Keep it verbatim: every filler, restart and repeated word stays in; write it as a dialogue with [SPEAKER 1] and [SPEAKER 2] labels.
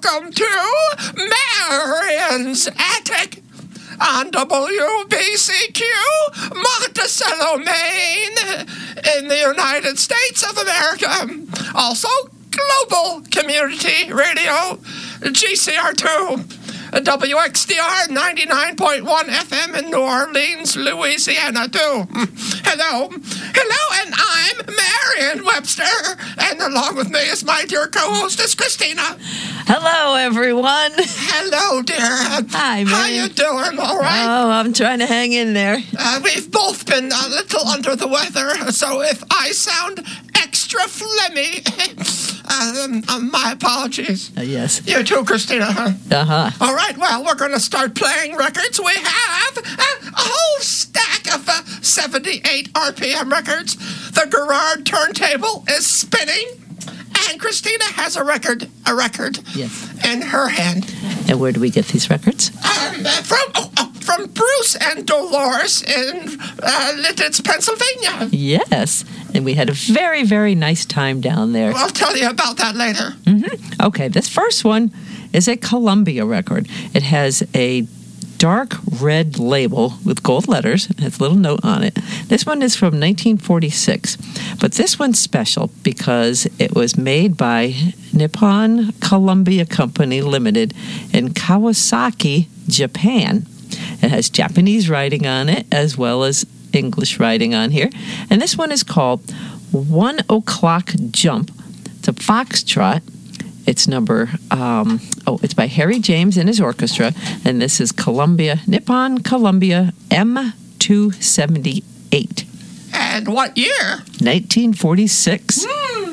[SPEAKER 1] welcome to Marion's Attic on W B C Q, Monticello, Maine, in the United States of America. Also, Global Community Radio, G C R two, W X D R ninety-nine point one F M in New Orleans, Louisiana, too. Hello. Hello, and I'm Marion Webster, and along with me is my dear co-hostess, Christina.
[SPEAKER 2] Hello, everyone.
[SPEAKER 1] Hello, dear.
[SPEAKER 2] Hi, Marion.
[SPEAKER 1] How you doing? All right?
[SPEAKER 2] Oh, I'm trying to hang in there.
[SPEAKER 1] Uh, we've both been a little under the weather, so if I sound extra phlegmy, um, um, my apologies.
[SPEAKER 2] Uh, yes.
[SPEAKER 1] You too, Christina, huh?
[SPEAKER 2] Uh-huh.
[SPEAKER 1] All right, well, we're going to start playing records. We have a, a whole stack of uh, seventy-eight R P M records. The Garrard turntable is spinning, and Christina has a record, a record
[SPEAKER 2] Yes.
[SPEAKER 1] in her hand.
[SPEAKER 2] And where do we get these records?
[SPEAKER 1] Um, uh, from oh, oh, from Bruce and Dolores in uh, Lidditz, Pennsylvania.
[SPEAKER 2] Yes. And we had a very, very nice time down there.
[SPEAKER 1] I'll tell you about that later.
[SPEAKER 2] Mm-hmm. Okay, this first one is a Columbia record. It has a dark red label with gold letters. It has a little note on it. This one is from nineteen forty-six. But this one's special because it was made by Nippon Columbia Company Limited in Kawasaki, Japan. It has Japanese writing on it as well as English writing on here. And this one is called One O'Clock Jump. It's a foxtrot. It's number, um, oh, it's by Harry James and his orchestra, and this is Columbia, Nippon Columbia M two seventy-eight.
[SPEAKER 1] And what year?
[SPEAKER 2] nineteen forty-six.
[SPEAKER 1] Hmm.